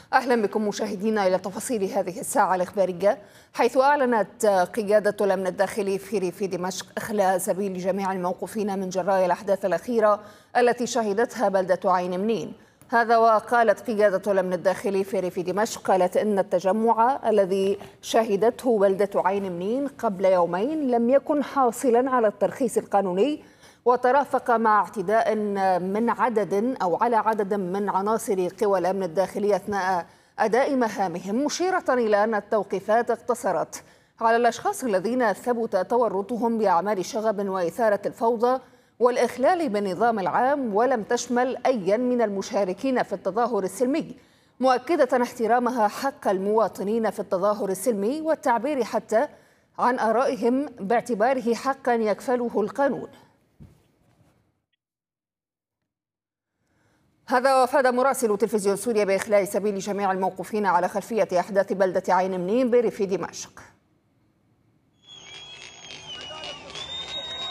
أهلا بكم مشاهدينا إلى تفاصيل هذه الساعة الإخبارية، حيث أعلنت قيادة الأمن الداخلي في دمشق إخلاء سبيل جميع الموقوفين من جراء الأحداث الأخيرة التي شهدتها بلدة عين منين. هذا وقالت قيادة الأمن الداخلي في دمشق قالت إن التجمع الذي شهدته بلدة عين منين قبل يومين لم يكن حاصلا على الترخيص القانوني، وترافق مع اعتداء من على عدد من عناصر قوى الأمن الداخلي أثناء أداء مهامهم، مشيرة إلى أن التوقيفات اقتصرت على الأشخاص الذين ثبت تورطهم بأعمال شغب وإثارة الفوضى والإخلال بالنظام العام، ولم تشمل أيا من المشاركين في التظاهر السلمي، مؤكدة احترامها حق المواطنين في التظاهر السلمي والتعبير حتى عن آرائهم باعتباره حقا يكفله القانون. هذا وافاد مراسل تلفزيون سوريا بإخلاء سبيل جميع الموقوفين على خلفية أحداث بلدة عين منين بريف دمشق.